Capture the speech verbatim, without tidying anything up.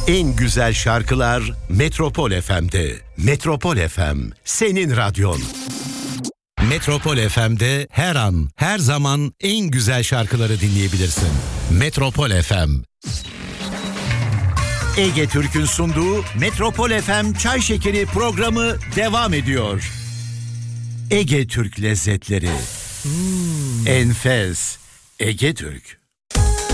En güzel şarkılar Metropol F M'de. Metropol F M, senin radyon. Metropol F M'de her an, her zaman en güzel şarkıları dinleyebilirsin. Metropol F M. Ege Türk'ün sunduğu Metropol F M Çay Şekeri programı devam ediyor. Ege Türk lezzetleri. Hmm. Enfes. Ege Türk.